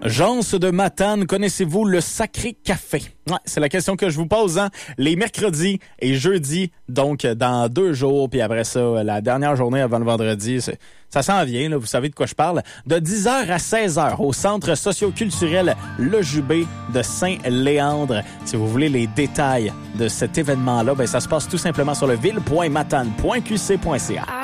Gens de Matane, connaissez-vous le Sacré Café? Ouais, c'est la question que je vous pose, hein? Les mercredis et jeudis, donc dans 2 jours, puis après ça, la dernière journée avant le vendredi, ça s'en vient, là, vous savez de quoi je parle. De 10h à 16h au Centre socio-culturel Le Jubé de Saint-Léandre. Si vous voulez les détails de cet événement-là, ben ça se passe tout simplement sur le ville.matane.qc.ca.